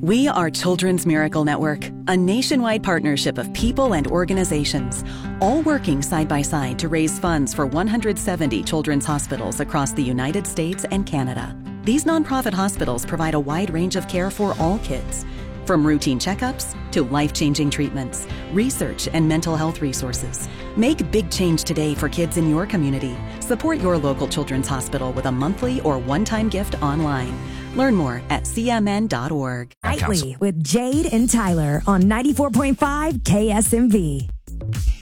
We are Children's Miracle Network, a nationwide partnership of people and organizations, all working side by side to raise funds for 170 children's hospitals across the United States and Canada. These nonprofit hospitals provide a wide range of care for all kids, from routine checkups to life-changing treatments, research, and mental health resources. Make big change today for kids in your community. Support your local children's hospital with a monthly or one-time gift online. Learn more at cmn.org. Nightly with Jade and Tyler on 94.5 KSMV.